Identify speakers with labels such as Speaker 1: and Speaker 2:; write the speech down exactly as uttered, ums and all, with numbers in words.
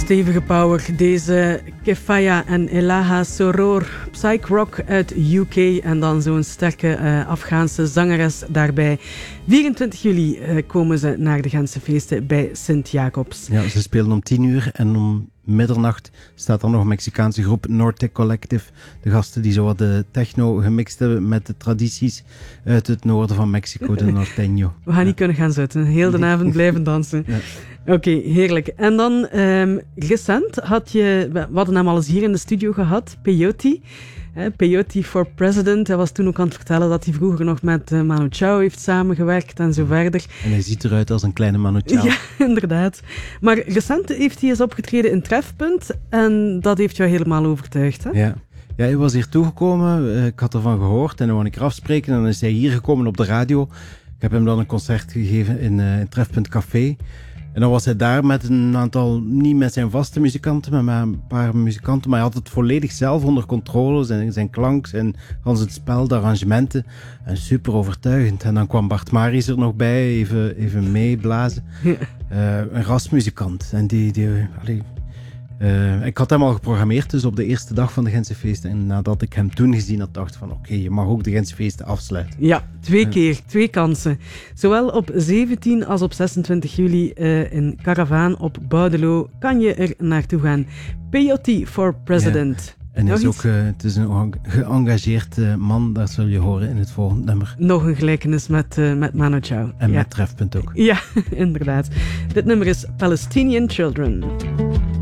Speaker 1: stevige power. Deze Kefaya en Elaha Soror, psych rock uit U K en dan zo'n sterke uh, Afghaanse zangeres daarbij. vierentwintig juli uh, komen ze naar de Gentse feesten bij Sint-Jacobs.
Speaker 2: Ja, ze spelen om tien uur en om middernacht staat er nog een Mexicaanse groep, Norte Collective. De gasten die zo wat de techno gemixt hebben met de tradities uit het noorden van Mexico, de Norteño.
Speaker 1: We gaan niet ja. kunnen gaan zitten, heel de avond blijven dansen. Ja. Oké, okay, heerlijk. En dan, um, recent had je, we hadden hem al eens hier in de studio gehad, Peyote. He, Peyote for President. Hij was toen ook aan het vertellen dat hij vroeger nog met uh, Manu Chao heeft samengewerkt en zo verder.
Speaker 2: En hij ziet eruit als een kleine Manu Chao.
Speaker 1: Ja, inderdaad. Maar recent heeft hij eens opgetreden in Trefpunt en dat heeft jou helemaal overtuigd, hè?
Speaker 2: Ja. Ja, hij was hier toegekomen, ik had ervan gehoord en dan wou ik afspreken en dan is hij hier gekomen op de radio. Ik heb hem dan een concert gegeven in, uh, in Trefpunt Café. En dan was hij daar met een aantal, niet met zijn vaste muzikanten, maar met een paar muzikanten. Maar hij had het volledig zelf onder controle, zijn, zijn klank, zijn, Hans het spel, de arrangementen. En super overtuigend. En dan kwam Bart Maris er nog bij, even, even meeblazen. Ja. Uh, een rasmuzikant. En die, die, allee, uh, ik had hem al geprogrammeerd, dus op de eerste dag van de Gentse feesten. En nadat ik hem toen gezien had, dacht ik van oké, okay, je mag ook de Gentse feesten afsluiten.
Speaker 1: Ja, twee uh, keer, twee kansen. Zowel op zeventien als op zesentwintig juli uh, in Caravaan op Boudelo kan je er naartoe gaan. Peyote for President.
Speaker 2: Ja. En hij is ook, uh, het is een geëngageerd uh, man, dat zul je horen in het volgende nummer.
Speaker 1: Nog een gelijkenis met, uh, met Manu Chao.
Speaker 2: En
Speaker 1: ja.
Speaker 2: met Trefpunt ook.
Speaker 1: Ja, inderdaad. Dit nummer is Palestinian Children.